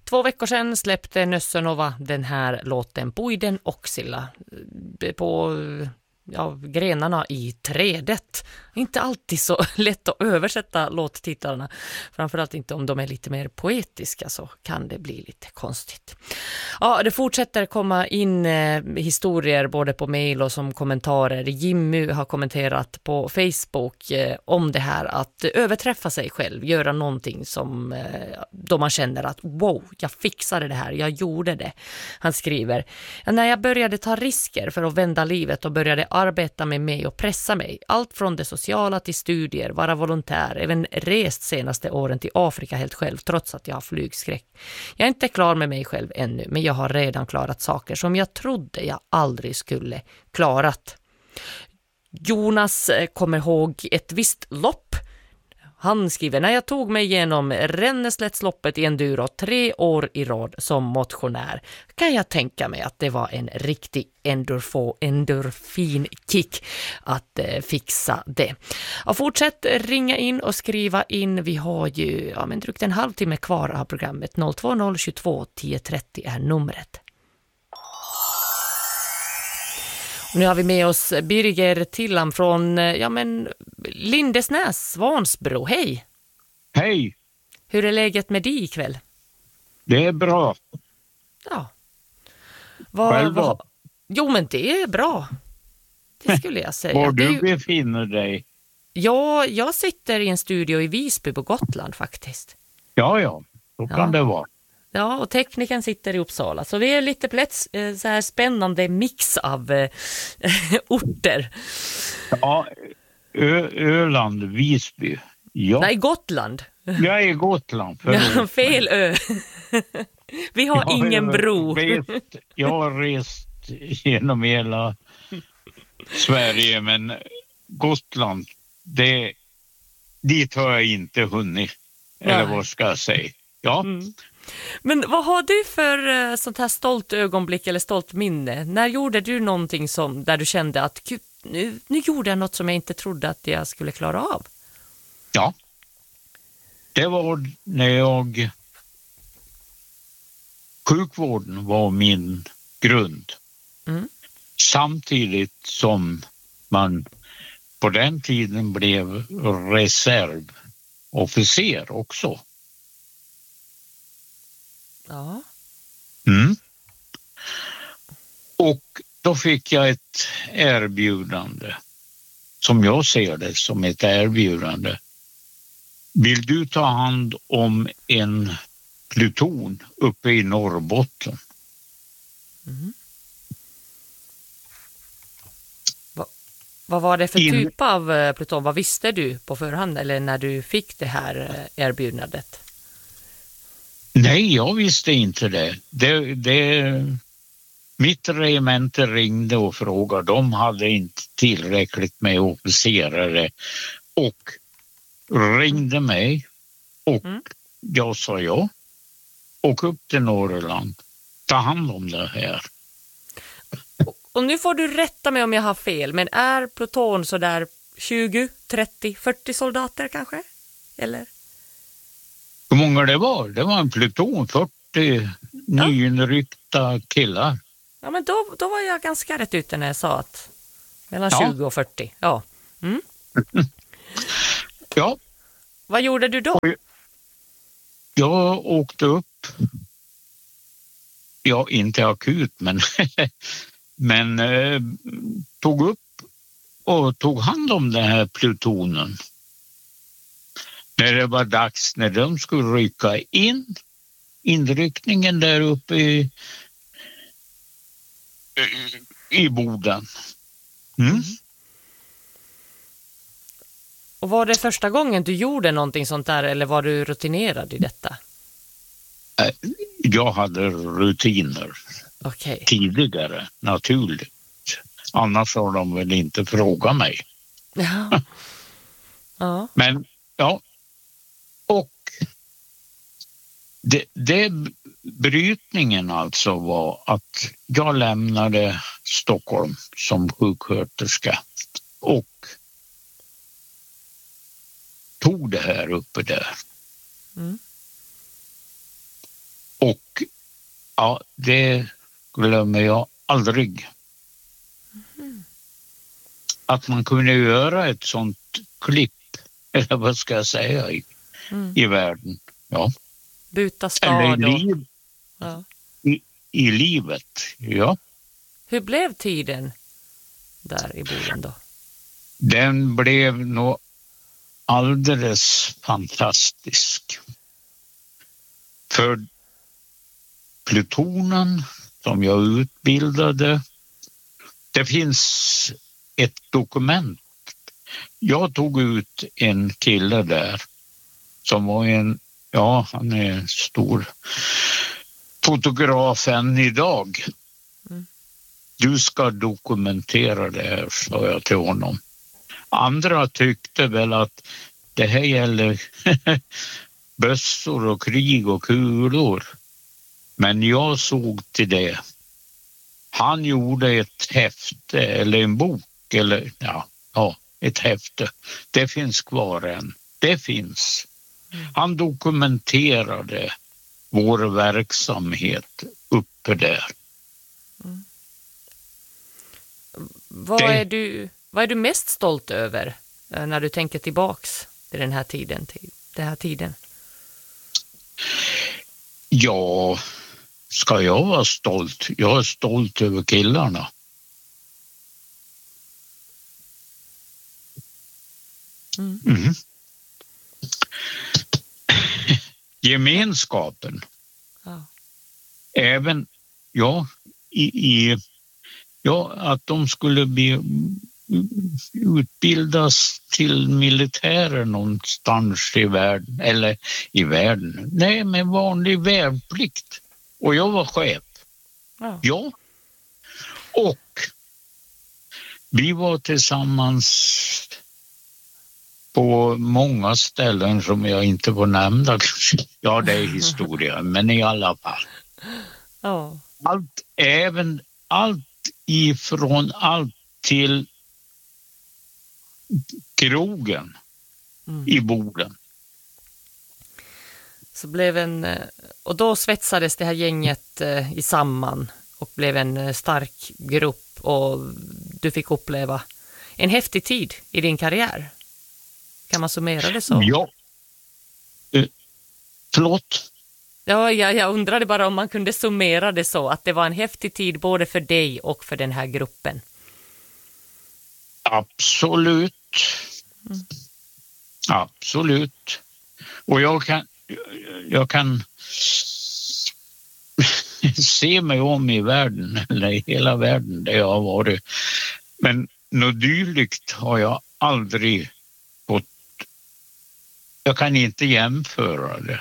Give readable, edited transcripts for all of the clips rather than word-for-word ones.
2 veckor sedan släppte Nössönova den här låten Puiden Oksilla på grenarna i trädet. Inte alltid så lätt att översätta låttitlarna. Framförallt inte om de är lite mer poetiska, så kan det bli lite konstigt. Ja, det fortsätter komma in historier både på mejl och som kommentarer. Jimmy har kommenterat på Facebook om det här att överträffa sig själv, göra någonting som då man känner att wow, jag fixade det här, jag gjorde det. Han skriver: när jag började ta risker för att vända livet och började arbeta med mig och pressa mig, allt från det sociala till studier, vara volontär, även rest senaste åren till Afrika helt själv trots att jag har flygskräck. Jag är inte klar med mig själv ännu, men jag har redan klarat saker som jag trodde jag aldrig skulle klarat. Jonas kommer ihåg ett visst lopp. Han skriver: när jag tog mig igenom Renneslättsloppet i enduro 3 år i rad som motionär, kan jag tänka mig att det var en riktig endorfinkick att fixa det. Och fortsätt ringa in och skriva in. Vi har ju drygt en halvtimme kvar av programmet. 020 22 1030 är numret. Nu har vi med oss Birger Tillam från Lindesnäs, Vansbro. Hej! Hej! Hur är läget med dig ikväll? Det är bra. Ja. Jo, men det är bra. Det skulle jag säga. Var du befinner dig? Ja, jag sitter i en studio i Visby på Gotland faktiskt. Ja, då kan det vara. Ja, och tekniken sitter i Uppsala. Så det är lite så här spännande mix av orter. Ja, Öland, Visby. Ja. Nej, Gotland. Jag är Gotland. Ja, fel ö. Vi har ingen bro. Jag har rest genom hela Sverige, men Gotland, dit har jag inte hunnit. Eller vad ska jag säga? Ja. Mm. Men vad har du för sånt här stolt ögonblick eller stolt minne? När gjorde du någonting där du kände att Gud, nu gjorde jag något som jag inte trodde att jag skulle klara av? Ja. Det var när sjukvården var min grund. Mm. Samtidigt som man på den tiden blev reservofficer också. Ja. Mm. Och då fick jag ett erbjudande, som jag ser det som ett erbjudande. Vill du ta hand om en pluton uppe i Norrbotten? Mm. Vad var det för typ av pluton? Vad visste du på förhand eller när du fick det här erbjudandet? Nej, jag visste inte det. Mitt regemente ringde och frågade. De hade inte tillräckligt med officerare och ringde mig och jag sa ja. Och upp till Norrland. Ta hand om det här. Och nu får du rätta mig om jag har fel, men är pluton så där 20, 30, 40 soldater kanske? Eller? Hur många det var? Det var en pluton, 40 nyinryckta killar. Ja, men då var jag ganska rätt ute när jag sa att mellan 20 och 40. Ja. Mm. Ja. Vad gjorde du då? Jag åkte upp. Ja, inte akut, men tog upp och tog hand om den här plutonen. När det var dags, när de skulle rycka in, inryckningen där uppe i Boden. Mm. Och var det första gången du gjorde någonting sånt där eller var du rutinerad i detta? Jag hade rutiner tidigare, naturligt. Annars har de väl inte frågat mig. Ja. Ja. Men ja, och det brytningen alltså var att jag lämnade Stockholm som sjuksköterska och tog det här uppe där. Mm. Och ja, det glömmer jag aldrig. Att man kunde göra ett sånt klipp, eller vad ska jag säga, i världen. Ja. Byta stad Eller ja. i livet, ja. Hur blev tiden där i Boden då? Den blev nog alldeles fantastisk. För plutonen som jag utbildade, det finns ett dokument. Jag tog ut en kille där som var han är en stor fotograf än idag. Du ska dokumentera det här, sa jag till honom. Andra tyckte väl att det här gäller bössor och krig och kulor. Men jag såg till det. Han gjorde ett häfte eller en bok eller ett häfte. Det finns kvar än. Det finns. Han dokumenterade vår verksamhet uppe där. Vad är du mest stolt över när du tänker tillbaks till den här tiden? Ja, ska jag vara stolt? Jag är stolt över killarna. Gemenskapen. Ja. Även att de skulle utbildas till militärer någonstans i världen, eller i världen. Nej, med vanlig värnplikt. Och jag var chef. Ja. Och vi var tillsammans på många ställen som jag inte får nämna. Ja, det är historia, men i alla fall. Ja. Allt till krogen i Boden. Så och då svetsades det här gänget i samman och blev en stark grupp och du fick uppleva en häftig tid i din karriär. Kan man summera det så? Ja. Förlåt? Ja, jag undrade bara om man kunde summera det så att det var en häftig tid både för dig och för den här gruppen. Absolut. Absolut. Och jag kan se mig om i världen, eller i hela världen där jag har varit. Men något dylikt har jag aldrig fått. Jag kan inte jämföra det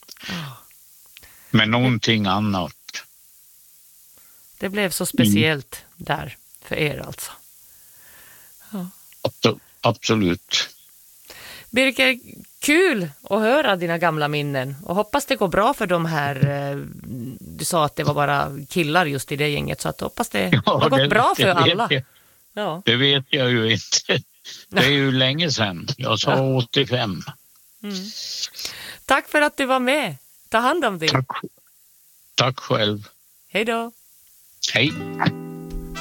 med någonting annat. Det blev så speciellt där för er alltså. Ja. Absolut. Birger, kul att höra dina gamla minnen och hoppas det går bra för de här, du sa att det var bara killar just i det gänget, så att hoppas det har gått bra för alla. Ja. Det vet jag ju inte. Det är ju länge sedan. Jag sa 85. Tack för att du var med. Ta hand om dig. Tack själv. Hej då. Hej.